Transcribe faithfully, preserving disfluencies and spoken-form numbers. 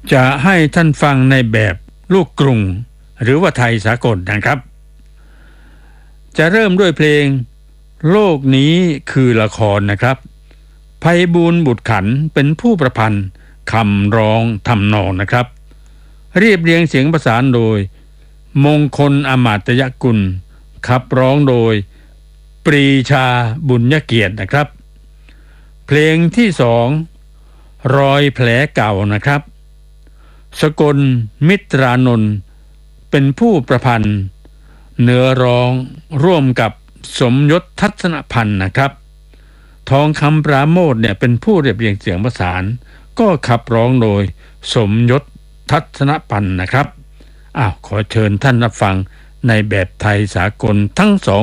จะให้ท่านฟังในแบบลูกกรุงหรือว่าไทยสากลนะครับจะเริ่มด้วยเพลงโลกนี้คือละครนะครับไพบูลย์บุตรขันธ์เป็นผู้ประพันธ์คำร้องทำนองนะครับเรียบเรียงเสียงประสานโดยมงคลอมาตยกุลขับร้องโดยปรีชาบุญยเกียรตินะครับเพลงที่สองรอยแผลเก่านะครับสกลมิตรานนท์เป็นผู้ประพันธ์เนื้อร้องร่วมกับสมยศทัศนพันธ์นะครับทองคำปราโมทเนี่ยเป็นผู้เรียบเรียงเสียงประสานก็ขับร้องโดยสมยศทัศนพันธ์นะครับอ้าวขอเชิญท่านรับฟังในแบบไทยสากลทั้งสอง